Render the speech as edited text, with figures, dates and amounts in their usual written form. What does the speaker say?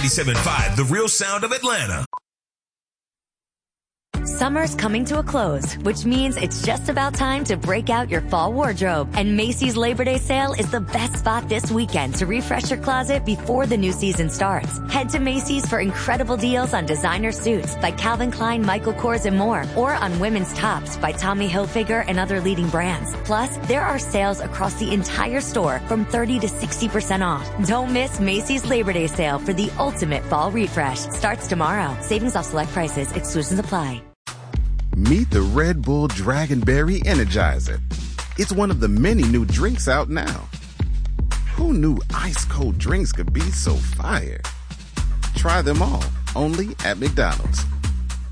97.5, the real sound of Atlanta. Summer's coming to a close, which means it's just about time to break out your fall wardrobe. And Macy's Labor Day sale is the best spot this weekend to refresh your closet before the new season starts. Head to Macy's for incredible deals on designer suits by Calvin Klein, Michael Kors, and more, or on women's tops by Tommy Hilfiger and other leading brands. Plus, there are sales across the entire store from 30 to 60% off. Don't miss Macy's Labor Day sale for the ultimate fall refresh. Starts tomorrow. Savings off select prices. Exclusions apply. Meet the Red Bull Dragonberry Energizer. It's one of the many new drinks out now. Who knew ice cold drinks could be so fire? Try them all, only at McDonald's.